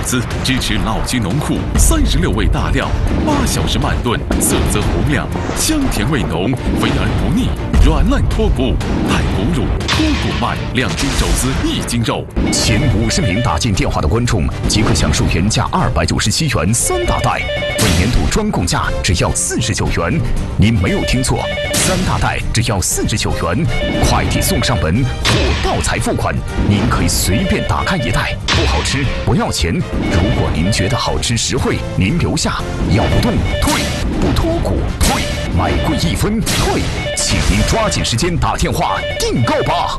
子支持老居农户36味大料，8小时慢炖，色泽红亮，香甜味浓，肥而不腻，软烂脱骨，带骨乳、脱骨麦2斤肘子1斤肉。 前50名打进电话的观众即可享受原价297元3大袋，本年度专供价只要49元。您没有听错，3大袋只要49元，快递送上门，货到才付款。您可以随便打开一袋，不好吃不要钱。如果您觉得好吃实惠，您留下，咬不动退，不脱骨退，买贵1分退，请您抓紧时间打电话订购吧。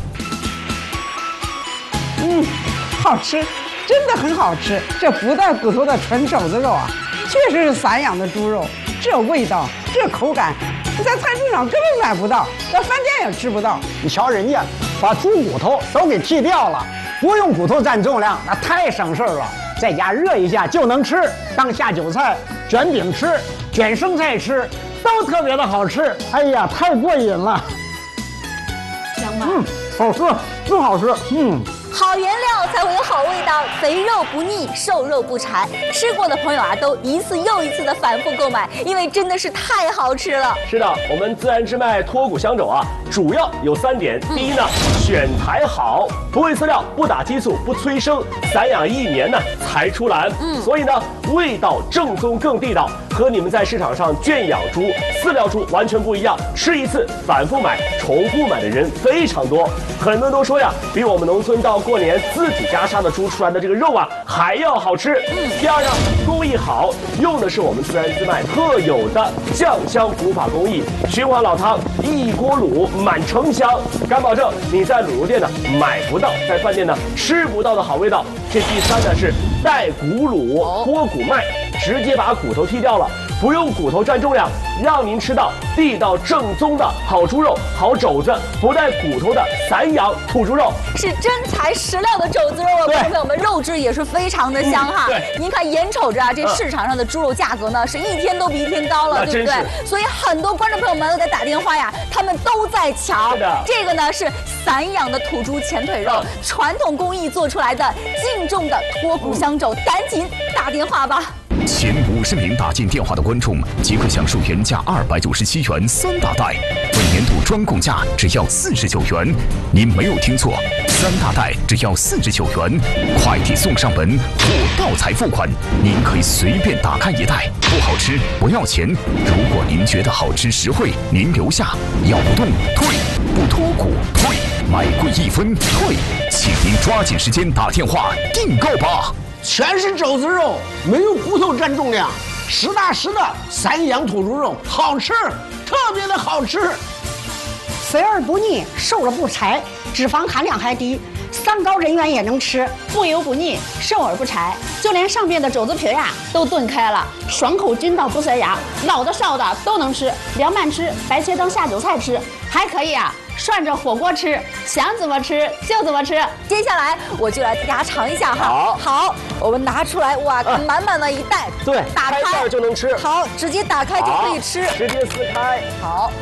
好吃，真的很好吃。这不带骨头的纯肘子肉啊，确实是散养的猪肉，这味道，这口感，你在菜市场根本买不到，在饭店也吃不到。 你瞧人家把猪骨头都给剔掉了，不用骨头占重量，那太省事儿了。在家热一下就能吃，当下酒菜、卷饼吃、卷生菜吃，都特别的好吃。哎呀，太过瘾了。 香吗？ 好吃，真好吃。 好原料才会有好味道，肥肉不腻，瘦肉不柴。吃过的朋友啊，都一次又一次的反复购买，因为真的是太好吃了。 是的，我们自然之麦脱骨香肘啊，主要有3点。第一呢，选材好，不喂饲料，不打激素，不催生，散养1年呢才出栏。所以呢，味道正宗更地道，和你们在市场上圈养猪、饲料猪完全不一样。吃一次反复买、重复买的人非常多，很多人都说呀，比我们农村到过年自己家杀的猪出来的这个肉啊还要好吃。第二呢，工艺好，用的是我们自然之麦特有的酱香古法工艺，循环老汤，一锅卤满城香，敢保证你在卤肉店呢买不到，在饭店呢吃不到的好味道。这第3呢是带骨卤脱骨麦，直接把骨头剔掉了，不用骨头占重量，让您吃到地道正宗的好猪肉、好肘子，不带骨头的散养土猪肉， 是真材实料的肘子肉啊！观众朋友们，肉质也是非常的香哈。您看眼瞅着啊，这市场上的猪肉价格呢是一天都比一天高了，对不对？所以很多观众朋友们都在打电话呀，他们都在抢。这个呢是散养的土猪前腿肉，传统工艺做出来的净重的脱骨香肘，赶紧打电话吧。 前50名打进电话的观众即可享受原价297元3大袋，本年度专供价只要49元。您没有听错，3大袋只要49元，快递送上门，货到才付款。您可以随便打开一袋，不好吃不要钱。如果您觉得好吃实惠，您留下，咬不动退，不脱骨退，买贵1分退，请您抓紧时间打电话订购吧。 全是肘子肉，没有骨头占重量，实打实的散养土猪肉，好吃，特别的好吃。 肥而不腻，瘦而不柴，脂肪含量还低，3高人员也能吃， 不油不腻，瘦而不柴，就连上面的肘子皮呀都炖开了，爽口筋道不塞牙，老的少的都能吃，凉拌吃，白切当下酒菜吃，还可以啊涮着火锅吃，想怎么吃就怎么吃。 接下来我就来给大家尝一下哈。好，我们拿出来，哇，满满的一袋， 对， 打开袋就能吃。 好，直接打开就可以吃， 直接撕开。 好。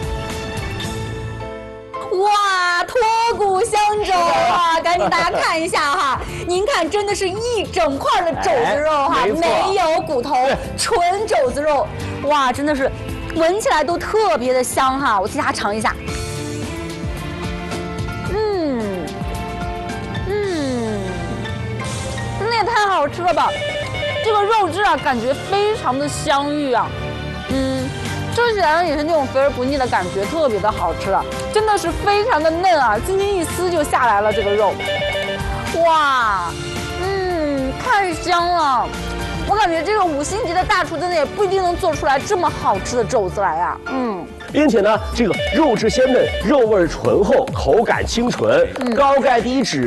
哇，脱骨香肘啊！赶紧大家看一下哈，您看真的是一整块的肘子肉哈，没有骨头，纯肘子肉，哇，真的是闻起来都特别的香哈！我替大家尝一下，那也太好吃了吧！这个肉质啊，感觉非常的香芋啊，吃起来也是那种肥而不腻的感觉，特别的好吃啊，真的是非常的嫩啊，轻轻一撕就下来了这个肉，哇，太香了！我感觉这个5星级的大厨真的也不一定能做出来这么好吃的肘子来呀， 并且呢，这个肉质鲜嫩，肉味醇厚，口感清纯，高钙低脂。